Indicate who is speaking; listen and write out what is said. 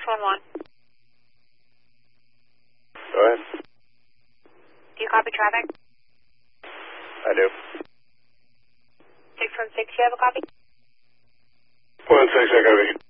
Speaker 1: 611.
Speaker 2: Go ahead.
Speaker 1: Do you copy traffic?
Speaker 2: I do.
Speaker 1: 616, you have a copy?
Speaker 2: 1-6, I copy.